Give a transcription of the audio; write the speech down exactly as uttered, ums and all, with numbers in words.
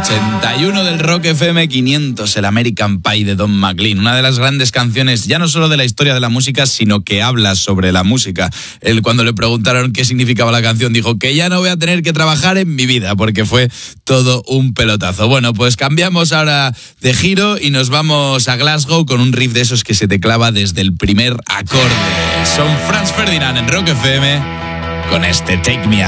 ochenta y uno del Rock F M, quinientos, el American Pie de Don McLean, una de las grandes canciones, ya no solo de la historia de la música, sino que habla sobre la música. Él, cuando le preguntaron qué significaba la canción, dijo que ya no voy a tener que trabajar en mi vida, porque fue todo un pelotazo. Bueno, pues cambiamos ahora de giro y nos vamos a Glasgow con un riff de esos que se te clava desde el primer acorde. Son Franz Ferdinand en Rock F M con este Take Me Out.